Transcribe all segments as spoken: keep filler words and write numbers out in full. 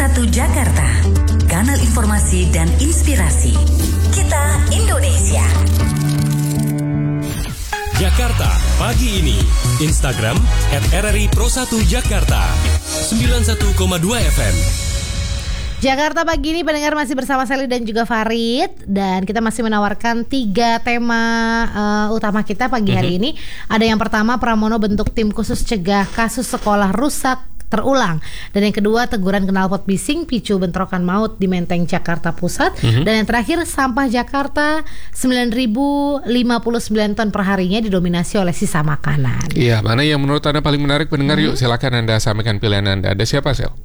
satu Jakarta, kanal informasi dan inspirasi. Kita Indonesia. Jakarta pagi ini. Instagram et r r i pro satu Jakarta sembilan puluh satu koma dua F M. Jakarta pagi ini pendengar masih bersama Sally dan juga Farid, dan kita masih menawarkan tiga tema uh, utama kita pagi hari mm-hmm. ini. Ada yang pertama, Pramono bentuk tim khusus cegah kasus sekolah rusak terulang, dan yang kedua, teguran knalpot bising picu bentrokan maut di Menteng Jakarta Pusat, mm-hmm. dan yang terakhir, sampah Jakarta sembilan ribu lima puluh sembilan ton per harinya didominasi oleh sisa makanan. Iya, mana yang menurut Anda paling menarik pendengar? Mm-hmm. Yuk silakan Anda sampaikan pilihan Anda. Ada siapa, Sel?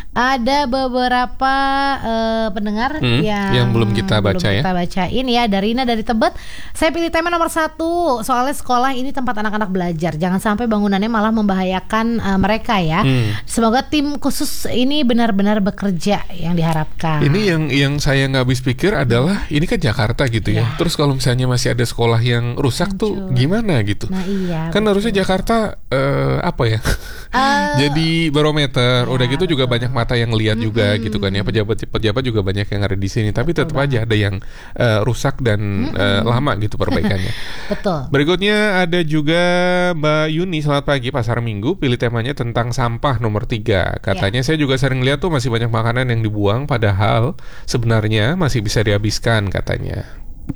Ada beberapa uh, pendengar hmm, yang, yang belum kita baca belum ya. Kita bacain ya. Dari Rina dari Tebet. Saya pilih tema nomor satu. Soalnya sekolah ini tempat anak-anak belajar. Jangan sampai bangunannya malah membahayakan uh, mereka ya. Hmm. Semoga tim khusus ini benar-benar bekerja yang diharapkan. Ini yang yang saya nggak habis pikir adalah ini kan Jakarta gitu ya. ya. Terus kalau misalnya masih ada sekolah yang rusak Hancur. tuh gimana gitu? Nah iya. Kan betul. harusnya Jakarta uh, apa ya? Uh, Jadi barometer. Ya, udah gitu betul. juga banyak mata yang lihat mm-hmm. juga gitu kan ya, pejabat-pejabat juga banyak yang ada di sini, tapi tetap aja ada yang uh, rusak dan mm-hmm. uh, lama gitu perbaikannya. Betul. Berikutnya ada juga Mbak Yuni, selamat pagi, Pasar Minggu, pilih temanya tentang sampah nomor tiga. Katanya yeah. saya juga sering lihat tuh masih banyak makanan yang dibuang, padahal sebenarnya masih bisa dihabiskan katanya.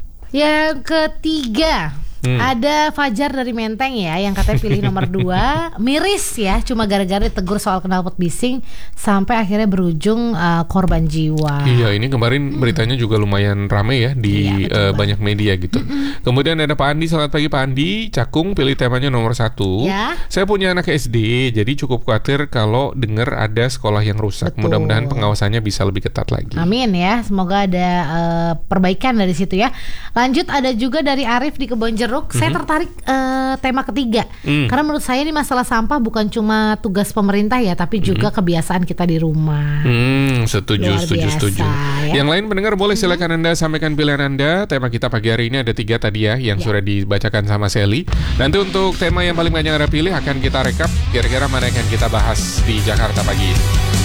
Yang ketiga, Hmm. ada Fajar dari Menteng ya, yang katanya pilih nomor dua. Miris ya, cuma gara-gara ditegur soal knalpot bising sampai akhirnya berujung uh, korban jiwa. Iya, ini kemarin hmm. beritanya juga lumayan ramai ya di iya, uh, banyak media gitu. Hmm. Kemudian ada Pak Andi, selamat pagi Pak Andi, Cakung, pilih temanya nomor satu. Ya. Saya punya anak S D, jadi cukup khawatir kalau dengar ada sekolah yang rusak. Betul. Mudah-mudahan pengawasannya bisa lebih ketat lagi. Amin ya, semoga ada uh, perbaikan dari situ ya. Lanjut, ada juga dari Arif di Kebonjeruk. Mm-hmm. Saya tertarik uh, tema ketiga mm. karena menurut saya ini masalah sampah bukan cuma tugas pemerintah ya, tapi juga mm-hmm. kebiasaan kita di rumah. Mm, setuju, Luar setuju, biasa, setuju. Ya? Yang lain pendengar boleh silakan mm-hmm. Anda sampaikan pilihan Anda. Tema kita pagi hari ini ada tiga tadi ya, yang yeah. sudah dibacakan sama Sally. Nanti untuk tema yang paling banyak Anda pilih akan kita rekap. Kira-kira mana yang akan kita bahas di Jakarta pagi ini.